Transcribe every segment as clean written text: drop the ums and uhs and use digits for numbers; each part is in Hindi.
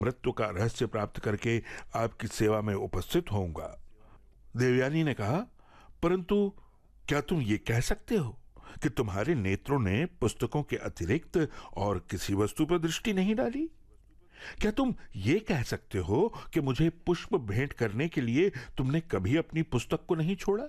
मृत्यु का रहस्य प्राप्त करके आपकी सेवा में उपस्थित होऊंगा। देवयानी ने कहा, परंतु क्या तुम ये कह सकते हो कि तुम्हारे नेत्रों ने पुस्तकों के अतिरिक्त और किसी वस्तु पर दृष्टि नहीं डाली? क्या तुम ये कह सकते हो कि मुझे पुष्प भेंट करने के लिए तुमने कभी अपनी पुस्तक को नहीं छोड़ा?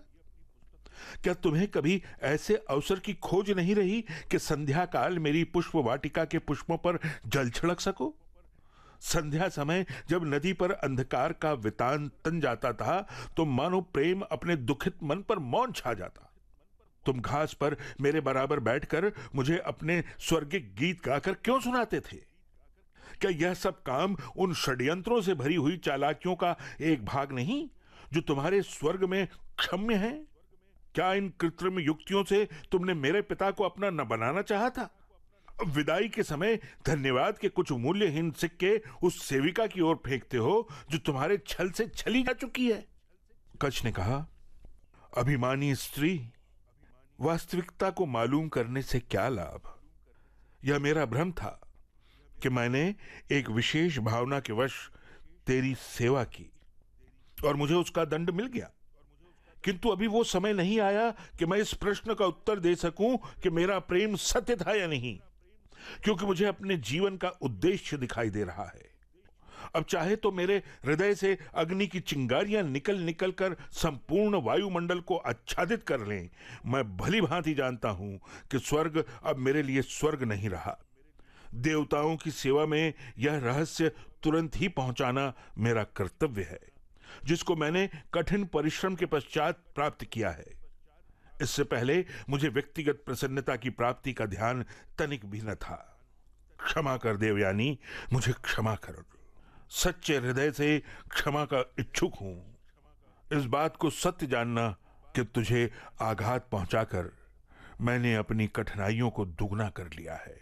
क्या तुम्हें कभी ऐसे अवसर की खोज नहीं रही कि संध्या काल मेरी पुष्प वाटिका के पुष्पों पर जल छिड़क सको? संध्या समय जब नदी पर अंधकार का वितान तन जाता था तो मानो प्रेम अपने दुखित मन पर मौन छा जाता। तुम घास पर मेरे बराबर बैठकर मुझे अपने स्वर्गिक गीत गाकर क्यों सुनाते थे? क्या यह सब काम उन षड्यंत्रों से भरी हुई चालाकियों का एक भाग नहीं जो तुम्हारे स्वर्ग में क्षम्य है? क्या इन कृत्रिम युक्तियों से तुमने मेरे पिता को अपना न बनाना चाहा था? विदाई के समय धन्यवाद के कुछ मूल्यहीन सिक्के उस सेविका की ओर फेंकते हो जो तुम्हारे छल से छली जा चुकी है। कच्छ ने कहा, अभिमानी स्त्री, वास्तविकता को मालूम करने से क्या लाभ? यह मेरा भ्रम था कि मैंने एक विशेष भावना के वश तेरी सेवा की और मुझे उसका दंड मिल गया। किंतु अभी वो समय नहीं आया कि मैं इस प्रश्न का उत्तर दे सकूं कि मेरा प्रेम सत्य था या नहीं, क्योंकि मुझे अपने जीवन का उद्देश्य दिखाई दे रहा है। अब चाहे तो मेरे हृदय से अग्नि की चिंगारियां निकल निकल कर संपूर्ण वायुमंडल को आच्छादित कर लें, मैं भली भांति जानता हूं कि स्वर्ग अब मेरे लिए स्वर्ग नहीं रहा। देवताओं की सेवा में यह रहस्य तुरंत ही पहुंचाना मेरा कर्तव्य है, जिसको मैंने कठिन परिश्रम के पश्चात प्राप्त किया है। इससे पहले मुझे व्यक्तिगत प्रसन्नता की प्राप्ति का ध्यान तनिक भी न था। क्षमा कर देवयानी, मुझे क्षमा कर। सच्चे हृदय से क्षमा का इच्छुक हूं। इस बात को सत्य जानना कि तुझे आघात पहुंचाकर मैंने अपनी कठिनाइयों को दुगना कर लिया है।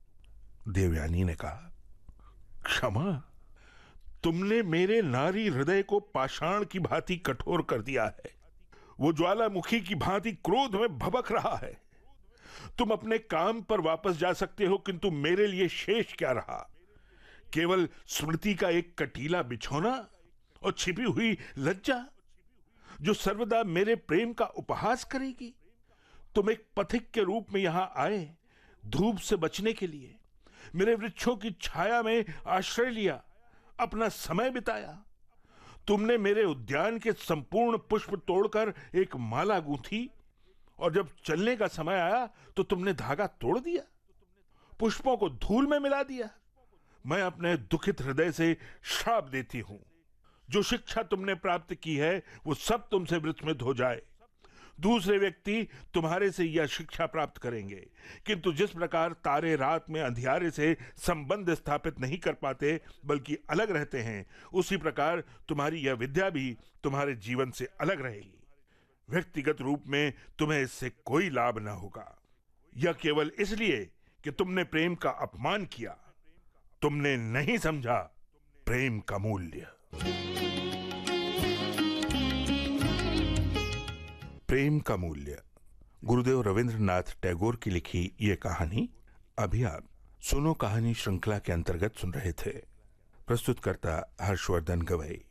देवयानी ने कहा, क्षमा? तुमने मेरे नारी हृदय को पाषाण की भांति कठोर कर दिया है। वो ज्वालामुखी की भांति क्रोध में भभक रहा है। तुम अपने काम पर वापस जा सकते हो, किंतु मेरे लिए शेष क्या रहा? केवल स्मृति का एक कटीला बिछौना और छिपी हुई लज्जा जो सर्वदा मेरे प्रेम का उपहास करेगी। तुम एक पथिक के रूप में यहां आए, धूप से बचने के लिए। मेरे वृक्षों की छाया में आश्रय लिया, अपना समय बिताया। तुमने मेरे उद्यान के संपूर्ण पुष्प तोड़कर एक माला गूंथी और जब चलने का समय आया तो तुमने धागा तोड़ दिया, पुष्पों को धूल में मिला दिया। मैं अपने दुखित हृदय से श्राप देती हूं, जो शिक्षा तुमने प्राप्त की है वो सब तुमसे वृथ हो जाए। दूसरे व्यक्ति तुम्हारे से यह शिक्षा प्राप्त करेंगे, किंतु जिस प्रकार तारे रात में अंधियारे से संबंध स्थापित नहीं कर पाते बल्कि अलग रहते हैं, उसी प्रकार तुम्हारी यह विद्या भी तुम्हारे जीवन से अलग रहेगी। व्यक्तिगत रूप में तुम्हें इससे कोई लाभ न होगा। यह केवल इसलिए कि तुमने प्रेम का अपमान किया। तुमने नहीं समझा प्रेम का मूल्य। प्रेम का मूल्य, गुरुदेव रविंद्रनाथ टैगोर की लिखी यह कहानी अभी आप सुनो कहानी श्रृंखला के अंतर्गत सुन रहे थे। प्रस्तुतकर्ता हर्षवर्धन गवई।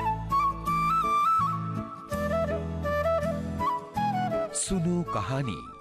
सुनो कहानी।